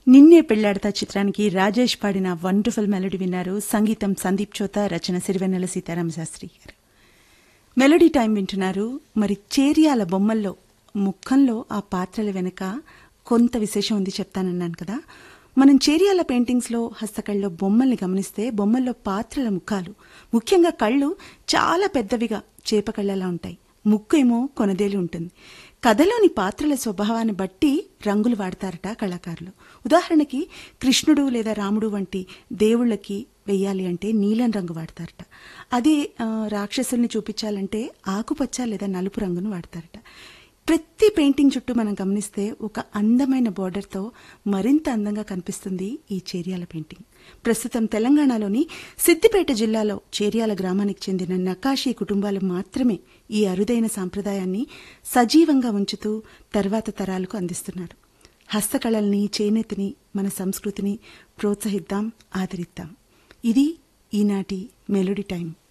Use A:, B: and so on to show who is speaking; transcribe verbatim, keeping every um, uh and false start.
A: నిన్నే పెళ్లాడతా చిత్రానికి రాజేష్ పాడిన వండర్ఫుల్ మెలోడీ విన్నారు. సంగీతం సందీప్ చోత, రచన సిరివెన్నెల సీతారామ శాస్త్రి గారు. మెలోడీ టైం వింటున్నారు. మరి చేరియాల బొమ్మల్లో ముఖంలో ఆ పాత్రల వెనుక కొంత విశేషం ఉంది చెప్తానన్నాను కదా. మనం చేరియాల పెయింటింగ్స్లో హస్తకళ్ళలో బొమ్మల్ని గమనిస్తే బొమ్మల్లో పాత్రల ముఖాలు, ముఖ్యంగా కళ్ళు చాలా పెద్దవిగా చేప కళ్ళలా ఉంటాయి. ముక్కు ఏమో కొనదేలి ఉంటుంది. కథలోని పాత్రల స్వభావాన్ని బట్టి రంగులు వాడతారట కళాకారులు. ఉదాహరణకి కృష్ణుడు లేదా రాముడు వంటి దేవుళ్ళకి వెయ్యాలి అంటే నీలం రంగు వాడతారట. అదే రాక్షసుల్ని చూపించాలంటే ఆకుపచ్చ లేదా నలుపు రంగును వాడతారట. ప్రతి పెయింటింగ్ చుట్టూ మనం గమనిస్తే ఒక అందమైన బోర్డర్తో మరింత అందంగా కనిపిస్తుంది ఈ చేరియాల పెయింటింగ్. ప్రస్తుతం తెలంగాణలోని సిద్దిపేట జిల్లాలో చేరియాల గ్రామానికి చెందిన నకాషీ కుటుంబాలు మాత్రమే ఈ అరుదైన సాంప్రదాయాన్ని సజీవంగా ఉంచుతూ తర్వాత తరాలకు అందిస్తున్నారు. హస్తకళల్ని, చేనేతిని, మన సంస్కృతిని ప్రోత్సహిద్దాం, ఆదరిద్దాం. ఇది ఈనాటి మెలోడీ టైం.